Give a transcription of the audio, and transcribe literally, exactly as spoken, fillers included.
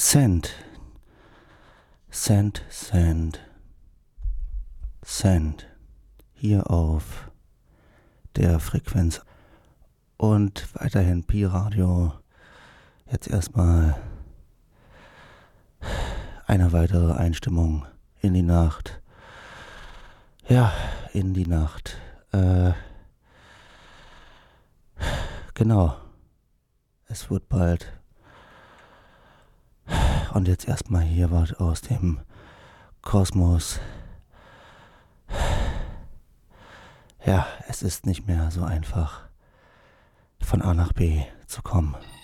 Send, Send, Send, Send, hier auf der Frequenz und weiterhin Pi-Radio. Jetzt erstmal eine weitere Einstimmung in die Nacht. Ja, in die Nacht. Äh, genau. Es wird bald. Und jetzt erstmal hier was aus dem Kosmos. Ja, es ist nicht mehr so einfach, von A nach B zu kommen.